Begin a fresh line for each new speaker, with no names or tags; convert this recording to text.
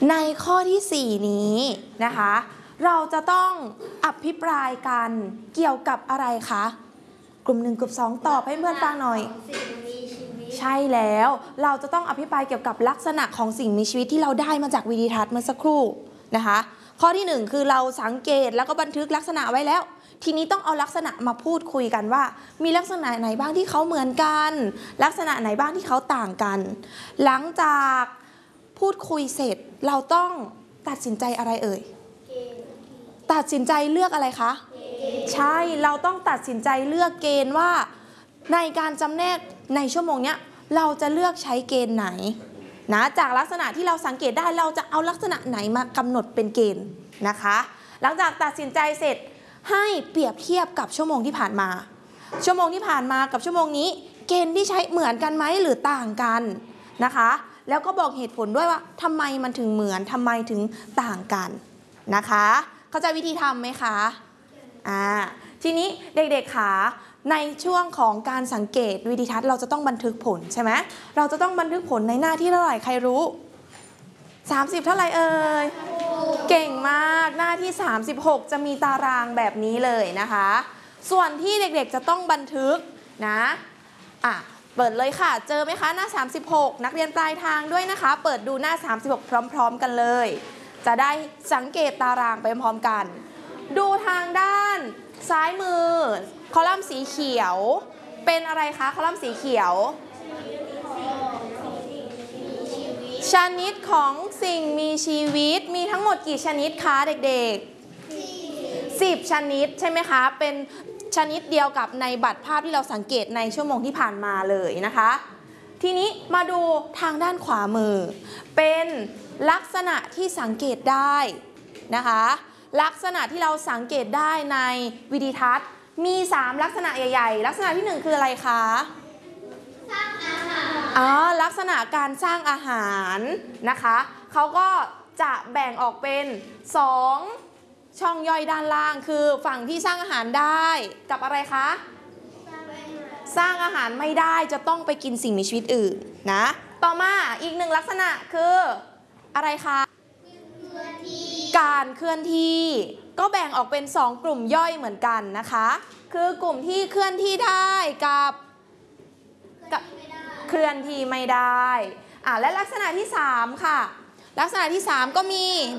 ในข้อที่4นี้นะคะเราจะต้องอภิปรายกันเกี่ยวกับอะไรคะกลุ่ม1กลุ่ม2ตอบให้เพื่อนฟังหน่อยใช่แล้วเราจะต้องอภิปรายเกี่ยวกับลักษณะของสิ่งมีชีวิตที่เราได้มาจากวิดีทัศน์เมื่อสักครู่นะคะข้อที่1คือเราสังเกตแล้วก็บันทึกลักษณะไว้แล้วทีนี้ต้องเอาลักษณะมาพูดคุยกันว่ามีลักษณะไหนบ้างที่เขาเหมือนกันลักษณะไหนบ้างที่เขาต่างกันหลังจากพูดคุยเสร็จเราต้องตัดสินใจอะไรเอ่ยตัดสินใจเลือกอะไรคะใช่เราต้องตัดสินใจเลือกเกณฑ์ว่าในการจำแนกในชั่วโมงเนี้ยเราจะเลือกใช้เกณฑ์ไหนนะจากลักษณะที่เราสังเกตได้เราจะเอาลักษณะไหนมากำหนดเป็นเกณฑ์นะคะหลังจากตัดสินใจเสร็จให้เปรียบเทียบกับชั่วโมงที่ผ่านมาชั่วโมงที่ผ่านมากับชั่วโมงนี้เกณฑ์ที่ใช้เหมือนกันไหมหรือต่างกันนะคะแล้วก็บอกเหตุผลด้วยว่าทำไมมันถึงเหมือนทำไมถึงต่างกันนะคะเข้าใจวิธีทำไหมคะทีนี้เด็กๆค่ะในช่วงของการสังเกตวิดีทัศน์เราจะต้องบันทึกผลใช่ไหมเราจะต้องบันทึกผลในหน้าที่เท่าไหร่ใครรู้30เท่าไหร่เอ่ยเก่งมากหน้าที่36จะมีตารางแบบนี้เลยนะคะส่วนที่เด็กๆจะต้องบันทึกนะเปิดเลยค่ะเจอไหมคะหน้า36นักเรียนปลายทางด้วยนะคะเปิดดูหน้า36พร้อมๆกันเลยจะได้สังเกตตารางไปพร้อมกันดูทางด้านซ้ายมือคอลัมน์สีเขียวเป็นอะไรคะคอลัมน์สีเขียวชนิดของสิ่งมีชีวิตมีทั้งหมดกี่ชนิดคะเด็กๆ10ชนิดใช่ไหมคะเป็นชนิดเดียวกับในบัตรภาพที่เราสังเกตในชั่วโมงที่ผ่านมาเลยนะคะทีนี้มาดูทางด้านขวามือเป็นลักษณะที่สังเกตได้นะคะลักษณะที่เราสังเกตได้ในวิดีทัศน์มี3ลักษณะใหญ่ๆลักษณะที่1คืออะไรคะสร้างอาหารลักษณะการสร้างอาหารนะคะเขาก็จะแบ่งออกเป็น2ช่องย่อยด้านล่างคือฝั่งที่สร้างอาหารได้กับอะไรคะสร้างอาหารไม่ได้จะต้องไปกินสิ่งมีชีวิตอื่นนะต่อมาอีก1ลักษณะคืออะไรคะการเคลื่อนที่ก็แบ่งออกเป็น2กลุ่มย่อยเหมือนกันนะคะคือกลุ่มที่เคลื่อนที่ได้กับเคลื่อนที่ไม่ได้และลักษณะที่3ค่ะลักษณะที่3ก็มี